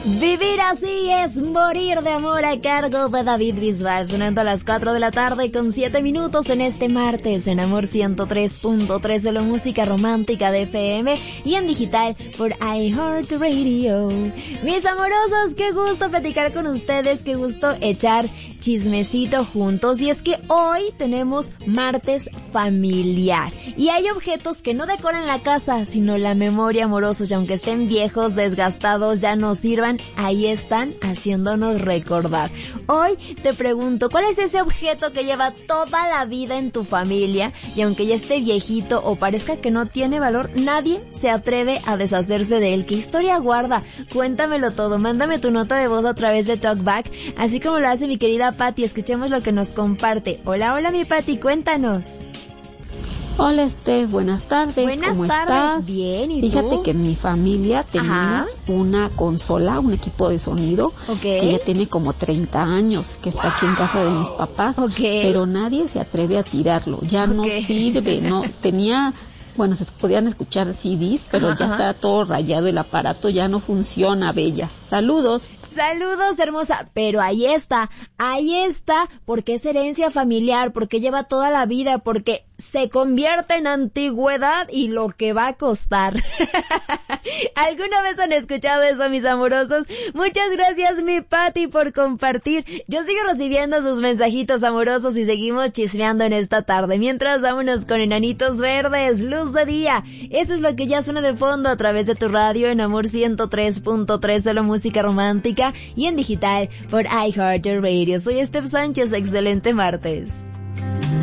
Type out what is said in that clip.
Vivir así es morir de amor, a cargo de David Bisbal, sonando a las 4 de la tarde con 7 minutos en este martes en Amor 103.3 de la música romántica de FM y en digital por iHeartRadio. Mis amorosos, qué gusto platicar con ustedes, qué gusto echar chismecito juntos, y es que hoy tenemos martes familiar y hay objetos que no decoran la casa sino la memoria, amorosos, y aunque estén viejos, desgastados, ya no sirvan, ahí están haciéndonos recordar. Hoy te pregunto, ¿cuál es ese objeto que lleva toda la vida en tu familia y aunque ya esté viejito o parezca que no tiene valor, nadie se atreve a deshacerse de él? ¿Qué historia guarda? Cuéntamelo todo, mándame tu nota de voz a través de TalkBack, así como lo hace mi querida Patti. Escuchemos lo que nos comparte. Hola, hola mi Patti, cuéntanos. Hola Steph, buenas tardes. Buenas tardes. ¿Estás? Bien, ¿y Fíjate tú? que en mi familia tenemos una consola, un equipo de sonido que ya tiene como 30 años, que está aquí en casa de mis papás, pero nadie se atreve a tirarlo, ya no sirve, no tenía... Bueno, se podían escuchar CDs, pero ya está todo rayado el aparato, ya no funciona, bella. Saludos. Saludos, hermosa. Pero ahí está, porque es herencia familiar, porque lleva toda la vida, porque se convierte en antigüedad y lo que va a costar. ¿Alguna vez han escuchado eso, mis amorosos? Muchas gracias, mi Patti, por compartir. Yo sigo recibiendo sus mensajitos amorosos y seguimos chismeando en esta tarde. Mientras, vámonos con Enanitos Verdes, Luz de Día. Eso es lo que ya suena de fondo a través de tu radio en Amor 103.3 de la música romántica y en digital por iHeartRadio. Soy Steph Sánchez, excelente martes.